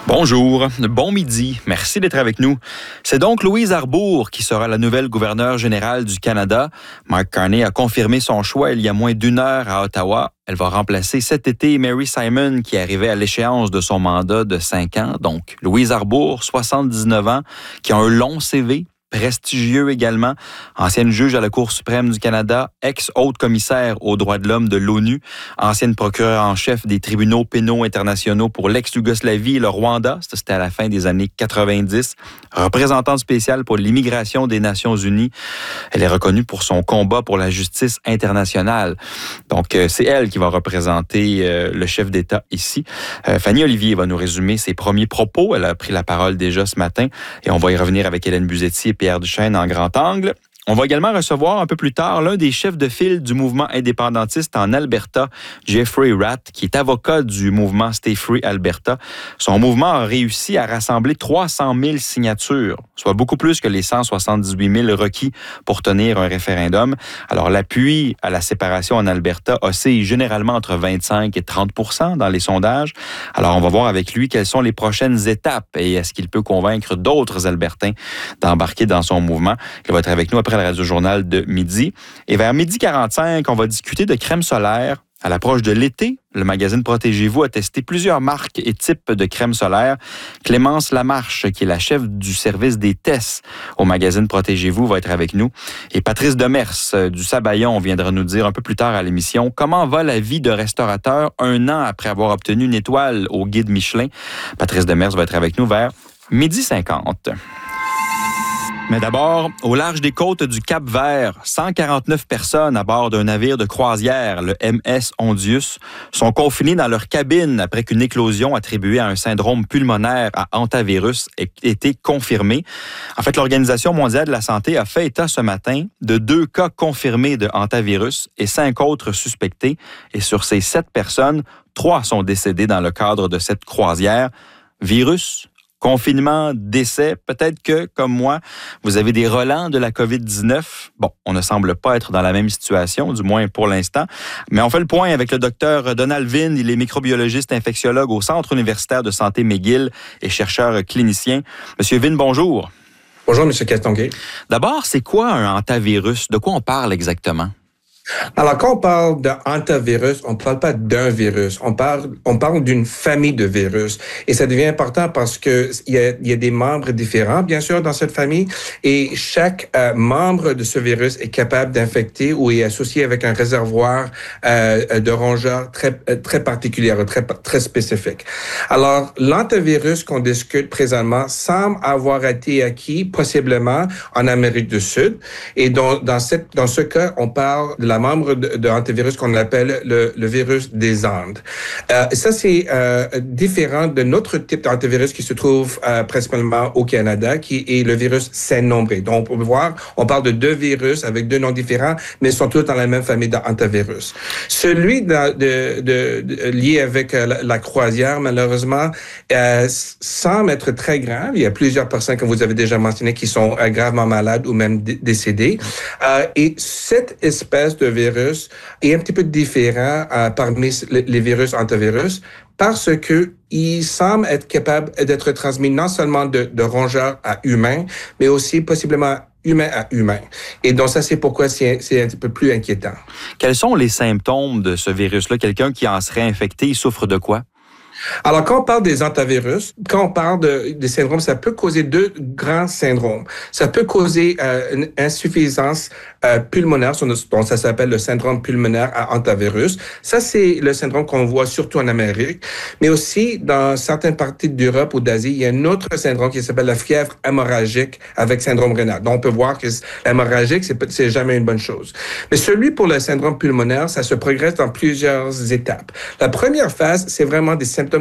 Bonjour, bon midi, merci d'être avec nous. C'est donc Louise Arbour qui sera la nouvelle gouverneure générale du Canada. Mark Carney a confirmé son choix il y a moins d'une heure à Ottawa. Elle va remplacer cet été Mary Simon qui arrivait à l'échéance de son mandat de 5 ans. Donc, Louise Arbour, 79 ans, qui a un long CV, prestigieux également, ancienne juge à la Cour suprême du Canada, ex-haute commissaire aux droits de l'homme de l'ONU, ancienne procureure en chef des tribunaux pénaux internationaux pour l'ex-Yougoslavie et le Rwanda, c'était à la fin des années 90, représentante spéciale pour l'immigration des Nations unies. Elle est reconnue pour son combat pour la justice internationale. Donc, c'est elle qui va représenter le chef d'État ici. Fanny Olivier va nous résumer ses premiers propos. Elle a pris la parole déjà ce matin et on va y revenir avec Hélène Buzetti et Pierre Duchesne en grand angle. On va également recevoir un peu plus tard l'un des chefs de file du mouvement indépendantiste en Alberta, Jeffrey Ratt, qui est avocat du mouvement Stay Free Alberta. Son mouvement a réussi à rassembler 300 000 signatures, soit beaucoup plus que les 178 000 requis pour tenir un référendum. Alors, l'appui à la séparation en Alberta oscille généralement entre 25 et 30 % dans les sondages. Alors, on va voir avec lui quelles sont les prochaines étapes et est-ce qu'il peut convaincre d'autres Albertains d'embarquer dans son mouvement. Il va être avec nous après le Radio-Journal de midi. Et vers 12h45, on va discuter de crème solaire. À l'approche de l'été, le magazine Protégez-vous a testé plusieurs marques et types de crème solaire. Clémence Lamarche, qui est la chef du service des tests au magazine Protégez-vous, va être avec nous. Et Patrice Demers du Sabayon viendra nous dire un peu plus tard à l'émission comment va la vie de restaurateur 1 an après avoir obtenu une étoile au guide Michelin. Patrice Demers va être avec nous vers 12h50. Mais d'abord, au large des côtes du Cap-Vert, 149 personnes à bord d'un navire de croisière, le MS Ondius, sont confinées dans leur cabine après qu'une éclosion attribuée à un syndrome pulmonaire à hantavirus ait été confirmée. En fait, l'Organisation mondiale de la santé a fait état ce matin de 2 cas confirmés de hantavirus et 5 autres suspectés. Et sur ces 7 personnes, 3 sont décédées dans le cadre de cette croisière. Virus, confinement, décès, peut-être que, comme moi, vous avez des relents de la COVID-19. Bon, on ne semble pas être dans la même situation, du moins pour l'instant. Mais on fait le point avec le docteur Donald Vin. Il est microbiologiste infectiologue au Centre universitaire de santé McGill et chercheur clinicien. Monsieur Vin, bonjour. Bonjour, M. Castonguay. D'abord, c'est quoi un hantavirus? De quoi on parle exactement? Alors, quand on parle de hantavirus, on ne parle pas d'un virus. On parle d'une famille de virus. Et ça devient important parce que il y a des membres différents, bien sûr, dans cette famille. Et chaque membre de ce virus est capable d'infecter ou est associé avec un réservoir de rongeurs très particulier, très spécifique. Alors, l'hantavirus qu'on discute présentement semble avoir été acquis possiblement en Amérique du Sud. Et dans ce cas, on parle de la membre de hantavirus qu'on appelle le virus des Andes. Ça, c'est différent de notre type d'hantavirus qui se trouve principalement au Canada, qui est le virus Saint-Nombré. Donc, on peut voir, on parle de 2 virus avec 2 noms différents, mais ils sont tous dans la même famille d'hantavirus. Celui lié avec la croisière, malheureusement, semble être très grave. Il y a plusieurs personnes, comme vous avez déjà mentionné, qui sont gravement malades ou même décédées. Et cette espèce de virus est un petit peu différent parmi les virus hantavirus parce que il semble être capable d'être transmis non seulement de rongeurs à humains, mais aussi possiblement humain à humain. Et donc ça, c'est pourquoi c'est un petit peu plus inquiétant. Quels sont les symptômes de ce virus-là? Quelqu'un qui en serait infecté, il souffre de quoi? Alors, quand on parle des hantavirus, quand on parle des syndromes, ça peut causer 2 grands syndromes. Ça peut causer une insuffisance pulmonaire, dont ça s'appelle le syndrome pulmonaire à hantavirus. Ça, c'est le syndrome qu'on voit surtout en Amérique. Mais aussi, dans certaines parties d'Europe ou d'Asie, il y a un autre syndrome qui s'appelle la fièvre hémorragique avec syndrome rénal. Donc, on peut voir que l'hémorragique, c'est jamais une bonne chose. Mais celui pour le syndrome pulmonaire, ça se progresse dans plusieurs étapes. La première phase, c'est vraiment des symptômes